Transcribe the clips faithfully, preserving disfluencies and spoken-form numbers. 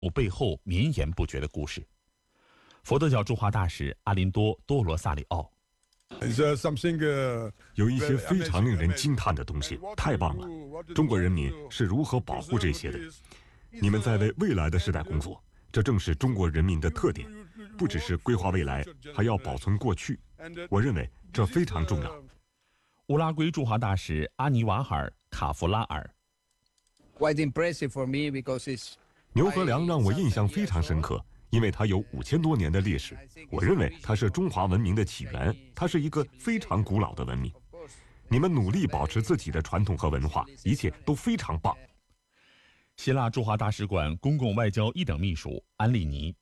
背后绵延不绝的故事。佛得角驻华大使阿林多·多罗萨里奥。 有一些非常令人惊叹的东西，太棒了！中国人民是如何保护这些的？你们在为未来的时代工作，这正是中国人民的特点。不只是规划未来，还要保存过去。我认为这非常重要。 乌拉圭驻华大使阿尼瓦尔·卡弗拉尔。 牛河梁让我印象非常深刻。因为它有五千多年的历史，我认为它是中华文明的起源，它是一个非常古老的文明。你们努力保持自己的传统和文化，一切都非常棒。 希腊驻华大使馆公共外交一等秘书安利尼。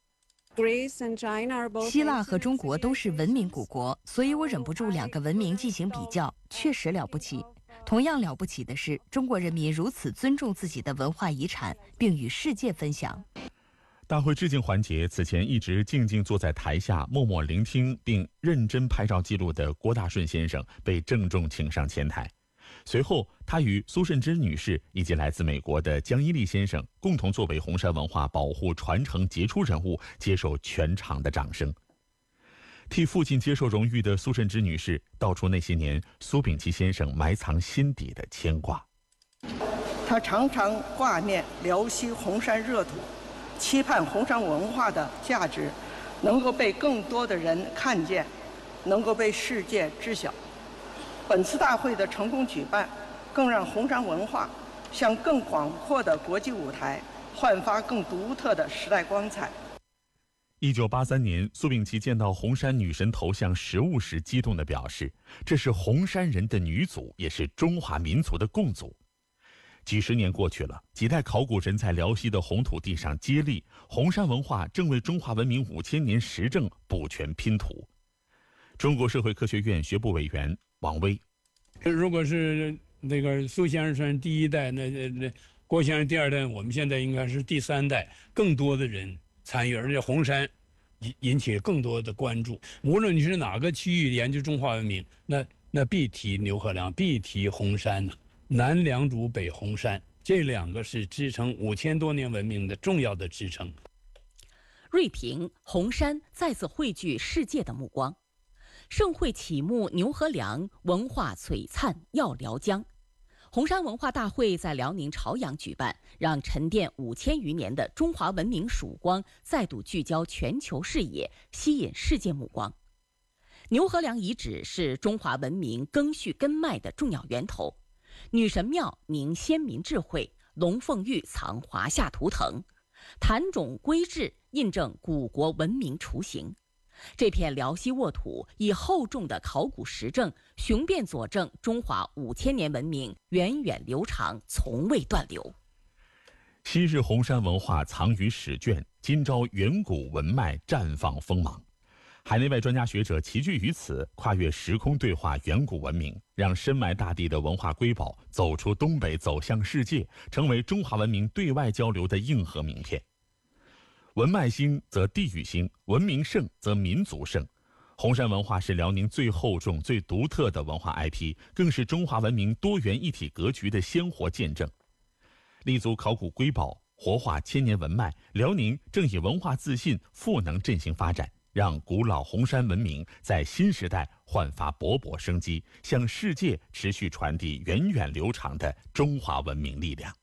希腊和中国都是文明古国，所以我忍不住两个文明进行比较，确实了不起。同样了不起的是，中国人民如此尊重自己的文化遗产，并与世界分享。 大会致敬环节，此前一直静静坐在台下默默聆听并认真拍照记录的郭大顺先生被郑重请上前台。随后，他与苏慎之女士以及来自美国的江一力先生共同作为红山文化保护传承杰出人物，接受全场的掌声。替父亲接受荣誉的苏慎之女士道出那些年苏秉琦先生埋藏心底的牵挂。 他常常挂念辽西红山热土，期盼红山文化的价值能够被更多的人看见，能够被世界知晓。本次大会的成功举办，更让红山文化向更广阔的国际舞台焕发更独特的时代光彩。 一九八三年，苏秉琦见到红山女神头像实物时，激动地表示：“这是红山人的女祖，也是中华民族的共祖。”几十年过去了，几代考古人在辽西的红土地上接力，红山文化正为中华文明五千年实证补全拼图。中国社会科学院学部委员王威： 如果是那个苏先生第一代，那那那郭先生第二代，我们现在应该是第三代，更多的人参与，而且红山引引起更多的关注。无论你是哪个区域研究中华文明，那那必提牛河梁，必提红山呢。南良渚北红山，这两个是支撑五千多年文明的重要的支撑。 瑞平、红山再次汇聚世界的目光。盛会启幕牛河梁，文化璀璨耀辽江。红山文化大会在辽宁朝阳举办，让沉淀五千余年的中华文明曙光再度聚焦全球视野，吸引世界目光。牛河梁遗址是中华文明根续根脉的重要源头。女神庙凝先民智慧，龙凤玉藏华夏图腾，坛冢龟质印证古国文明雏形。这片辽西沃土以厚重的考古实证，雄辩佐证中华五千年文明源远流长，从未断流。 昔日红山文化藏于史卷，今朝远古文脉绽放锋芒。海内外专家学者齐聚于此，跨越时空对话远古文明，让深埋大地的文化瑰宝走出东北，走向世界，成为中华文明对外交流的硬核名片。文脉兴则地域兴，文明盛则民族盛。红山文化是辽宁最厚重、最独特的文化 I P， 更是中华文明多元一体格局的鲜活见证。立足考古瑰宝，活化千年文脉，辽宁正以文化自信赋能振兴发展，让古老红山文明在新时代焕发勃勃生机，向世界持续传递源远流长的中华文明力量。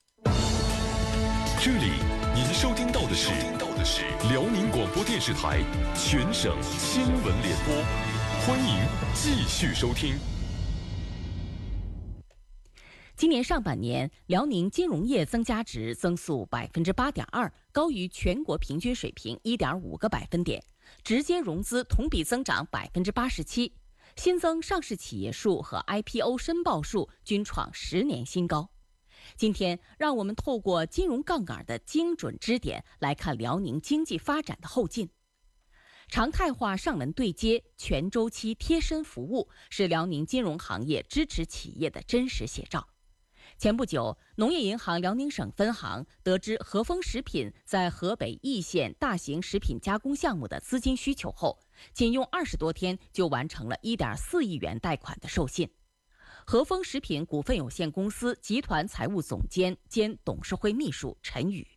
这里您收听到的是辽宁广播电视台全省新闻联播，欢迎继续收听。 今年上半年，辽宁金融业增加值增速百分之八点二，高于全国平均水平一点五个百分点。直接融资同比增长百分之八十七，新增上市企业数和 I P O 申报数均创十年新高。今天，让我们透过金融杠杆的精准支点，来看辽宁经济发展的后劲。常态化上门对接、全周期贴身服务，是辽宁金融行业支持企业的真实写照。前不久，农业银行辽宁省分行得知和风食品在河北易县大型食品加工项目的资金需求后，仅用二十多天就完成了一点四亿元贷款的授信。和风食品股份有限公司集团财务总监兼董事会秘书陈宇：